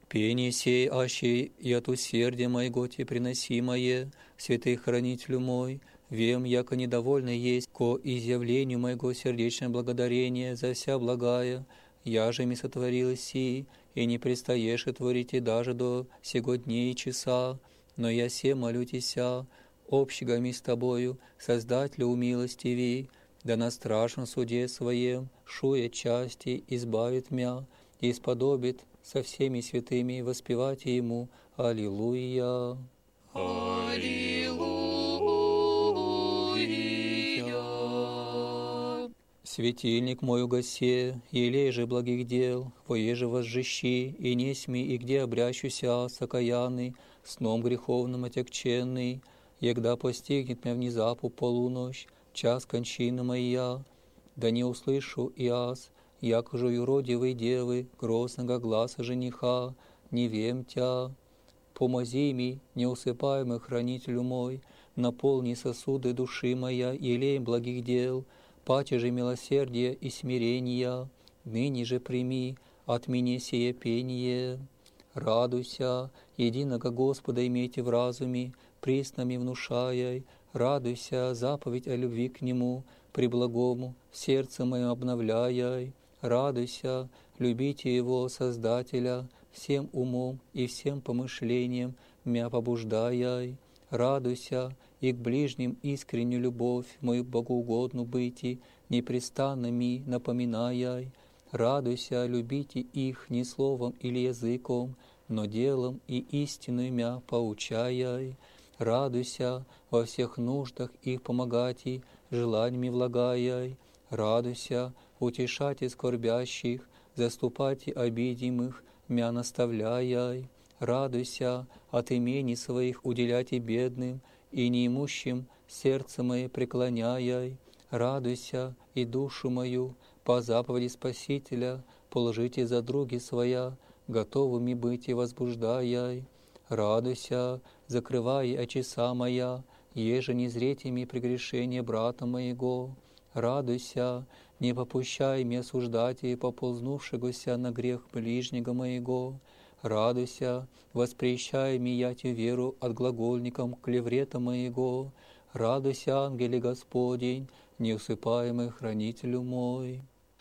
Пение сей, аще и от усердия моего те приносимое, святый хранителю мой, вем, яко недовольно есть ко изъявлению моего сердечное благодарение за вся благая, я же ми сотворил си, и не предстоешь творите даже до сего дней и часа, но я се молю Тися, общегами с тобою, Создателю умилостиви, да на страшном суде своем, шуя части, избавит мя, и исподобит со всеми святыми воспевать Ему. Аллилуйя. Аллилуйя. Светильник мой угасе, елей же благих дел, воеже возжищи, и несми, и где обрящуся, сокаянный, сном греховным отягченный, егда постигнет меня внезапу полуночь, час кончины моя, да не услышу и аз, яко же юродивой девы, грозного гласа жениха, не вем тя. Помози ми, неусыпаемый хранителю мой, наполни сосуды души моя елеем благих дел, паче же милосердия и смирения, ныне же прими от меня сие пение. Радуйся, единого Господа имейте в разуме, приснами внушаяй, радуйся, заповедь о любви к Нему, преблагому, в сердце моем обновляй. Радуйся, любите Его, Создателя, всем умом и всем помышлением мя побуждаяй. Радуйся, и к ближним искреннюю любовь мою богоугодну быти, непрестанно ми напоминаяй. Радуйся, любите их не словом или языком, но делом и истинную мя поучаяй. Радуйся, во всех нуждах их помогати, желаниями влагаяй. Радуйся, утешайте скорбящих, заступайте обидимых, мя наставляяй. Радуйся, от имений своих уделяйте бедным и неимущим сердце мое преклоняяй. Радуйся, и душу мою по заповеди Спасителя положите за други своя, готовыми быть и возбуждаяй. Радуйся, закрывай очеса моя, еже не зрите ми прегрешение брата моего. Радуйся, не попущай мне осуждать и поползнувшегося на грех ближнего моего. Радуйся, воспрещай ми ятю веру от глагольникам клеврета моего. Радуйся, ангеле Господень, неусыпаемый хранителю мой.